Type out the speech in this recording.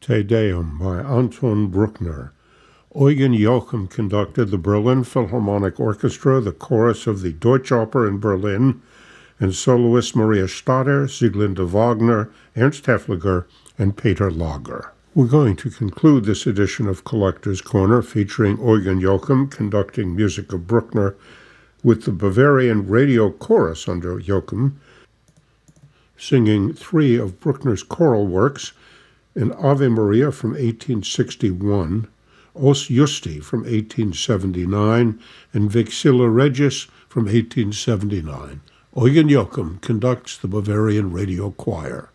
Te Deum by Anton Bruckner. Eugen Joachim conducted the Berlin Philharmonic Orchestra, the chorus of the Deutsche Oper in Berlin, and soloists Maria Stadter, Sieglinde Wagner, Ernst Haefliger, and Peter Lager. We're going to conclude this edition of Collector's Corner featuring Eugen Joachim conducting music of Bruckner with the Bavarian Radio Chorus under Joachim, singing three of Bruckner's choral works, an Ave Maria from 1861, Os Justi from 1879, and Vexilla Regis from 1879. Eugen Joachim conducts the Bavarian Radio Choir.